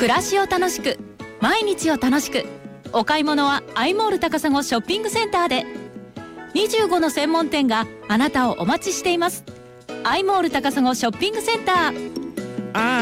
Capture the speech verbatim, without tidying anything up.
暮らしを楽しく、毎日を楽しく。お買い物はアイモール高砂ショッピングセンターで。にじゅうごの専門店があなたをお待ちしています。アイモール高砂ショッピングセンター。 あ